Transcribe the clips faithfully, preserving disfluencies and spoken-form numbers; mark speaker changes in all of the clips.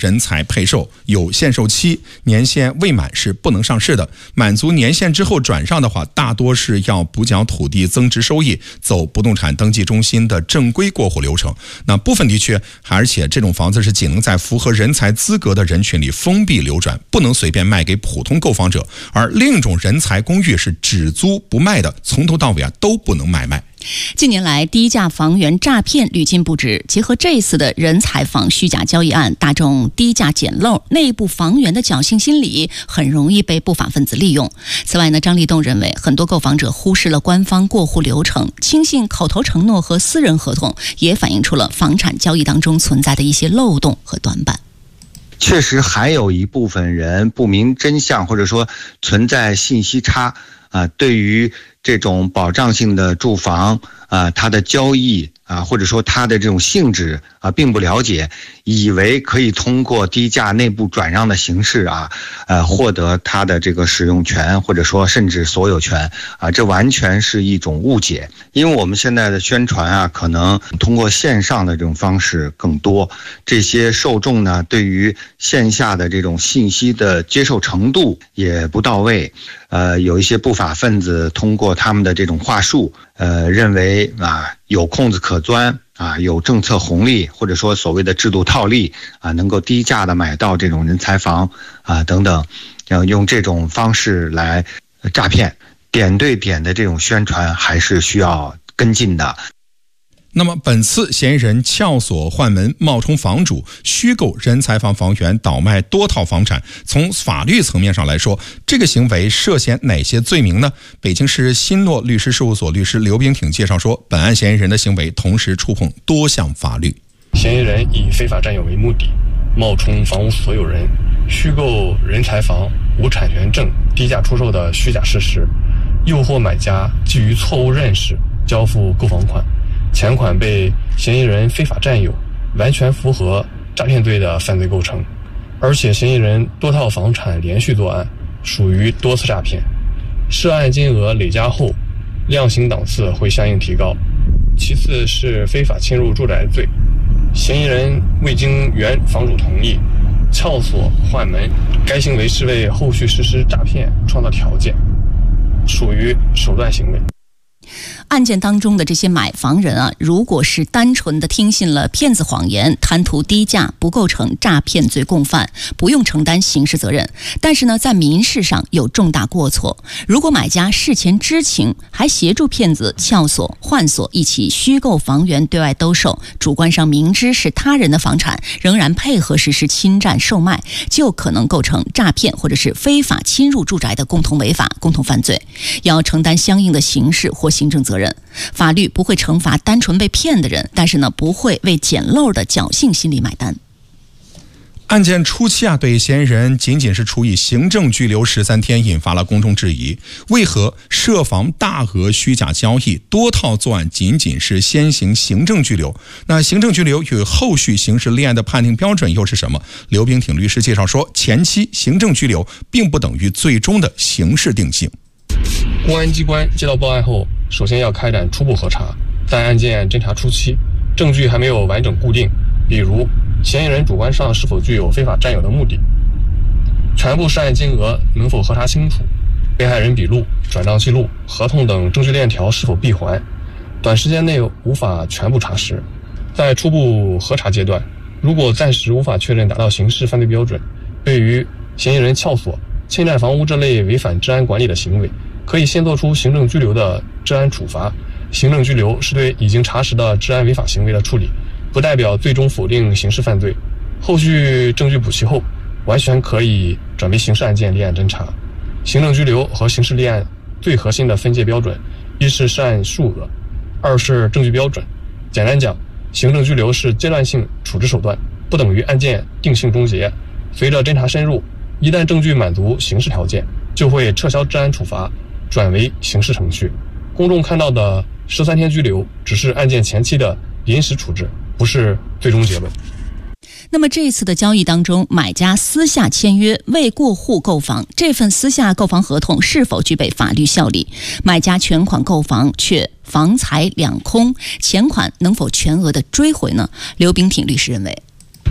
Speaker 1: 人才配售，有限售期，年限未满是不能上市的。满足年限之后转让的话，大多是要补缴土地增值收益，走不动产登记中心的正规过户流程。那部分地区，而且这种房子是仅能在符合人才资格的人群里封闭流转，不能随便卖给普通购房者。而另一种人才公寓是只租不卖的，从头到尾啊都不能买卖。
Speaker 2: 近年来，低价房源诈骗屡禁不止。结合这次的人才房虚假交易案，大众低价捡漏、内部房源的侥幸心理很容易被不法分子利用。此外呢，张立栋认为，很多购房者忽视了官方过户流程，轻信口头承诺和私人合同，也反映出了房产交易当中存在的一些漏洞和短板。
Speaker 3: 确实还有一部分人不明真相，或者说存在信息差啊，对于这种保障性的住房啊，它的交易啊，或者说它的这种性质啊，并不了解，以为可以通过低价内部转让的形式啊，呃，获得它的这个使用权，或者说甚至所有权啊，这完全是一种误解。因为我们现在的宣传啊，可能通过线上的这种方式更多，这些受众呢，对于线下的这种信息的接受程度也不到位。呃，有一些不法分子通过他们的这种话术，呃，认为啊有空子可钻啊，有政策红利，或者说所谓的制度套利啊，能够低价的买到这种人才房啊等等，要用这种方式来诈骗，点对点的这种宣传还是需要跟进的。
Speaker 1: 那么本次嫌疑人撬锁换门、冒充房主、虚构人才房房源、倒卖多套房产，从法律层面上来说，这个行为涉嫌哪些罪名呢？北京市新诺律师事务所律师刘炳挺介绍说，本案嫌疑人的行为同时触碰多项法律。
Speaker 4: 嫌疑人以非法占有为目的，冒充房屋所有人，虚构人才房无产权证低价出售的虚假事实，诱惑买家基于错误认识交付购房款，钱款被嫌疑人非法占有，完全符合诈骗罪的犯罪构成。而且嫌疑人多套房产连续作案，属于多次诈骗，涉案金额累加后，量刑档次会相应提高。其次是非法侵入住宅罪，嫌疑人未经原房主同意撬锁换门，该行为是为后续实施诈骗创造条件，属于手段行为。
Speaker 2: 案件当中的这些买房人啊，如果是单纯的听信了骗子谎言，贪图低价，不构成诈骗罪共犯，不用承担刑事责任。但是呢，在民事上有重大过错。如果买家事前知情，还协助骗子撬锁、换锁，一起虚构房源对外兜售，主观上明知是他人的房产，仍然配合实施侵占售卖，就可能构成诈骗或者是非法侵入住宅的共同违法、共同犯罪，要承担相应的刑事或行政责任。法律不会惩罚单纯被骗的人，但是呢，不会为捡漏的侥幸心理买单。
Speaker 1: 案件初期啊，对嫌疑人仅仅是处以行政拘留十三天，引发了公众质疑。为何涉房大额虚假交易、多套作案仅仅是先行行政拘留？那行政拘留与后续刑事立案的判定标准又是什么？刘炳挺律师介绍说，前期行政拘留并不等于最终的刑事定性。
Speaker 4: 公安机关接到报案后，首先要开展初步核查，但案件侦查初期，证据还没有完整固定，比如嫌疑人主观上是否具有非法占有的目的，全部涉案金额能否核查清楚，被害人笔录、转账记录、合同等证据链条是否闭环，短时间内无法全部查实。在初步核查阶段，如果暂时无法确认达到刑事犯罪标准，对于嫌疑人撬锁、侵占房屋这类违反治安管理的行为，可以先做出行政拘留的治安处罚。行政拘留是对已经查实的治安违法行为的处理，不代表最终否定刑事犯罪。后续证据补齐后，完全可以转为刑事案件立案侦查。行政拘留和刑事立案最核心的分界标准，一是涉案数额，二是证据标准。简单讲，行政拘留是阶段性处置手段，不等于案件定性终结。随着侦查深入，一旦证据满足刑事条件，就会撤销治安处罚，转为刑事程序。公众看到的十三天拘留只是案件前期的临时处置，不是最终结论。
Speaker 2: 那么这次的交易当中，买家私下签约未过户购房，这份私下购房合同是否具备法律效力？买家全款购房却房财两空，钱款能否全额的追回呢？刘炳挺律师认为，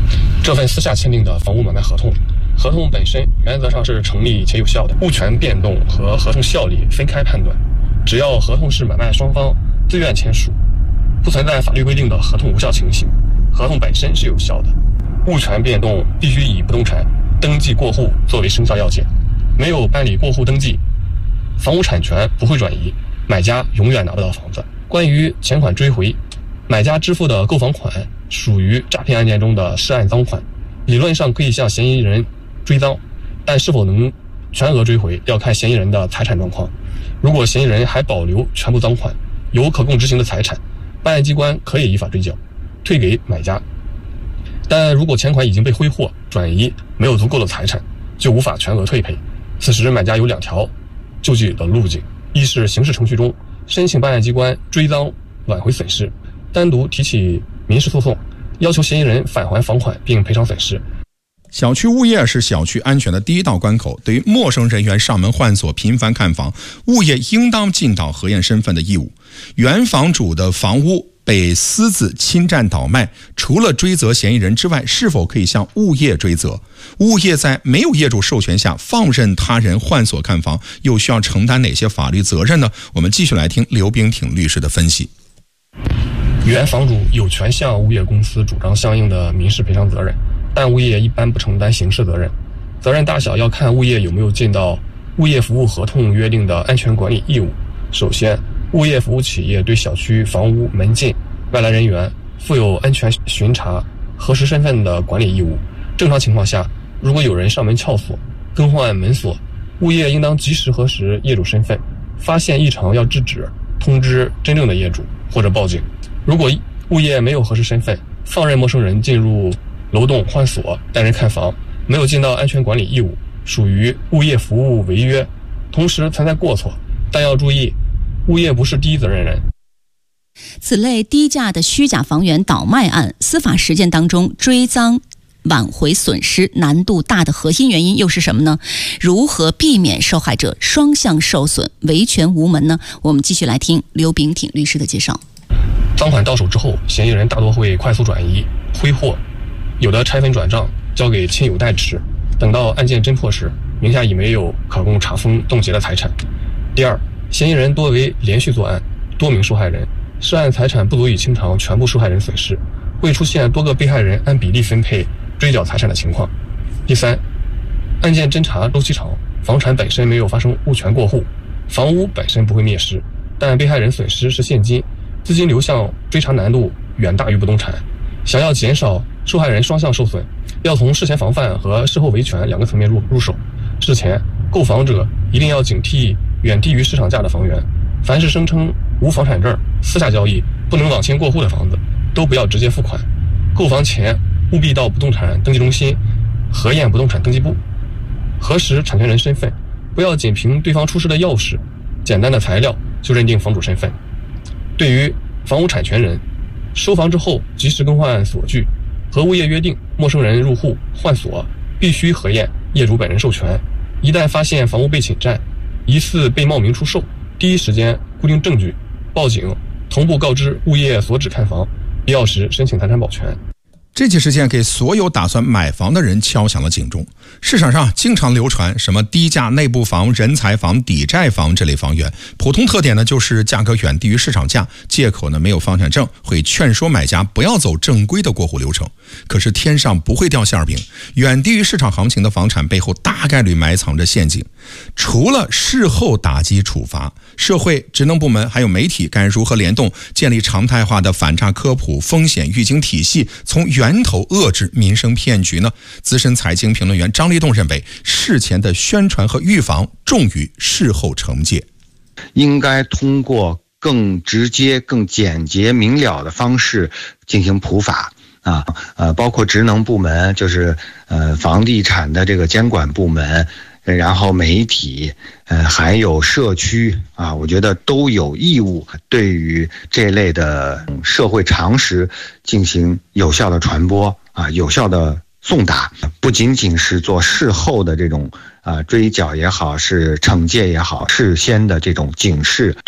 Speaker 4: 这份私下签订的房屋买卖合同，合同本身原则上是成立且有效的，物权变动和合同效力分开判断。只要合同是买卖双方自愿签署，不存在法律规定的合同无效情形，合同本身是有效的。物权变动必须以不动产登记过户作为生效要件，没有办理过户登记，房屋产权不会转移，买家永远拿不到房子。关于钱款追回，买家支付的购房款属于诈骗案件中的涉案赃款，理论上可以向嫌疑人追赃，但是否能全额追回要看嫌疑人的财产状况。如果嫌疑人还保留全部赃款，有可供执行的财产，办案机关可以依法追缴，退给买家。但如果钱款已经被挥霍转移，没有足够的财产，就无法全额退赔。此时买家有两条救济的路径，一是刑事程序中申请办案机关追赃挽回损失，单独提起民事诉讼，要求嫌疑人返还房款并赔偿损失。
Speaker 1: 小区物业是小区安全的第一道关口，对于陌生人员上门唤锁、频繁看房，物业应当尽到核验身份的义务。原房主的房屋被私自侵占倒卖，除了追责嫌疑人之外，是否可以向物业追责？物业在没有业主授权下放任他人换锁看房，又需要承担哪些法律责任呢？我们继续来听刘炳挺律师的分析。
Speaker 4: 原房主有权向物业公司主张相应的民事赔偿责任，但物业一般不承担刑事责任，责任大小要看物业有没有尽到物业服务合同约定的安全管理义务。首先，物业服务企业对小区房屋门禁外来人员负有安全巡查、核实身份的管理义务。正常情况下，如果有人上门撬锁、更换门锁，物业应当及时核实业主身份，发现异常要制止，通知真正的业主或者报警。如果物业没有核实身份，放任陌生人进入楼栋换锁、带人看房，没有尽到安全管理义务，属于物业服务违约，同时存在过错，但要注意，物业不是第一责任人。
Speaker 2: 此类低价的虚假房源倒卖案，司法实践当中追赃挽回损失难度大的核心原因又是什么呢？如何避免受害者双向受损、维权无门呢？我们继续来听刘炳挺律师的介绍。
Speaker 4: 赃款到手之后，嫌疑人大多会快速转移、挥霍，有的拆分转账交给亲友代持，等到案件侦破时，名下已没有可供查封冻结的财产。第二，嫌疑人多为连续作案，多名受害人，涉案财产不足以清偿全部受害人损失，会出现多个被害人按比例分配追缴财产的情况。第三，案件侦查周期长，房产本身没有发生物权过户，房屋本身不会灭失，但被害人损失是现金，资金流向追查难度远大于不动产。想要减少受害人双向受损，要从事前防范和事后维权两个层面入入手。事前，购房者一定要警惕远低于市场价的房源，凡是声称无房产证、私下交易、不能网签过户的房子，都不要直接付款。购房前务必到不动产登记中心核验不动产登记簿，核实产权人身份，不要仅凭对方出示的钥匙、简单的材料就认定房主身份。对于房屋产权人，收房之后及时更换锁具，和物业约定陌生人入户换锁必须核验业主本人授权。一旦发现房屋被侵占，疑似被冒名出售，第一时间固定证据，报警，同步告知物业所指看房，必要时申请财产保全。
Speaker 1: 这起事件给所有打算买房的人敲响了警钟。市场上经常流传什么低价内部房、人才房、抵债房这类房源，普通特点呢就是价格远低于市场价，借口呢没有房产证，会劝说买家不要走正规的过户流程。可是天上不会掉馅饼，远低于市场行情的房产背后大概率埋藏着陷阱。除了事后打击处罚，社会职能部门还有媒体该如何联动，建立常态化的反诈科普风险预警体系，从源头遏制民生骗局呢？资深财经评论员张立栋认为，事前的宣传和预防重于事后惩戒，
Speaker 3: 应该通过更直接、更简洁明了的方式进行普法啊，呃，包括职能部门，就是呃房地产的这个监管部门，然后媒体，呃，还有社区啊，我觉得都有义务对于这类的社会常识进行有效的传播啊，有效的送达，不仅仅是做事后的这种啊追缴也好，是惩戒也好，事先的这种警示。